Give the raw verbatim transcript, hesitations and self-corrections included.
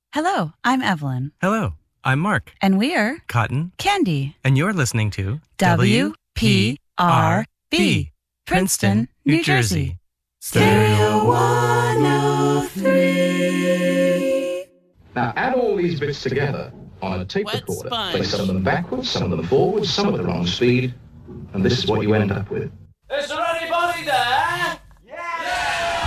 Hello, I'm Evelyn. Hello, I'm Mark. And we're Cotton. Candy. And you're listening to W P R B, Princeton, New Jersey. Stereo one oh three. Now add all these bits together on a tape Wet recorder. sponge. Play some of them backwards, some of them forwards, some at the wrong speed, and this is what you end up with. This